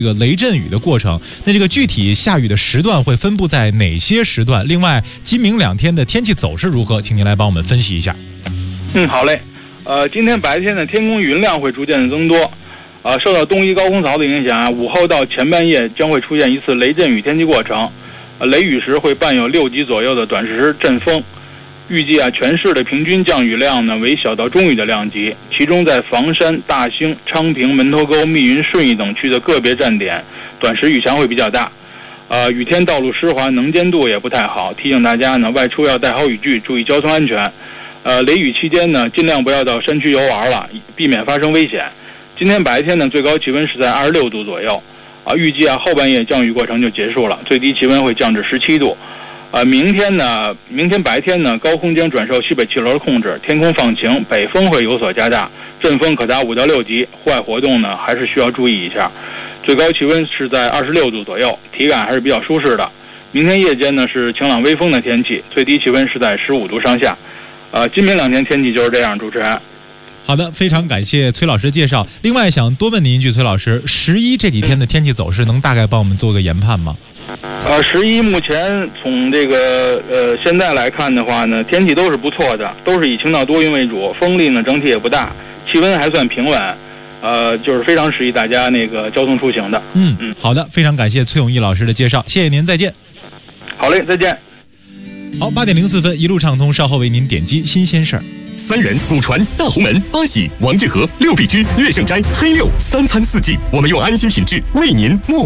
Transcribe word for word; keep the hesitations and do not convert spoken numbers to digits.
这个雷阵雨的过程，那这个具体下雨的时段会分布在哪些时段？另外，今明两天的天气走势如何？请您来帮我们分析一下。 嗯，好嘞。呃，今天白天的天空云量会逐渐的增多，呃，受到东移高空槽的影响啊，午后到前半夜将会出现一次雷阵雨天气过程，呃，雷雨时会伴有六级左右的短时阵风。预计啊，全市的平均降雨量呢为小到中雨的量级，其中在房山、大兴、昌平、门头沟、密云、顺义等区的个别站点，短时雨强会比较大。呃，雨天道路湿滑，能见度也不太好，提醒大家呢，外出要带好雨具，注意交通安全。呃，雷雨期间呢，尽量不要到山区游玩了，避免发生危险。今天白天呢，最高气温是在二十六度左右，啊，预计啊后半夜降雨过程就结束了，最低气温会降至十七度。呃，明天呢，明天白天呢，高空将转受西北气流控制，天空放晴，北风会有所加大，阵风可达五到六级，户外活动呢还是需要注意一下。最高气温是在二十六度左右，体感还是比较舒适的。明天夜间呢是晴朗微风的天气，最低气温是在十五度上下。呃，今明两天天气就是这样，主持人。 好的，非常感谢崔老师的介绍。另外，想多问您一句，崔老师，十一这几天的天气走势能大概帮我们做个研判吗？ 呃，十一目前从这个呃现在来看的话呢，天气都是不错的，都是以晴到多云为主，风力呢整体也不大，气温还算平稳，呃，就是非常适宜大家那个交通出行的。 嗯嗯，好的，非常感谢崔永义老师的介绍，谢谢您，再见。 好嘞，再见。 好，八点零四分，一路畅通，稍后为您点击新鲜事儿。 三元、古传、大红门、八喜、王致和、六必居、乐盛斋、黑六，三餐四季，我们用安心品质为您默。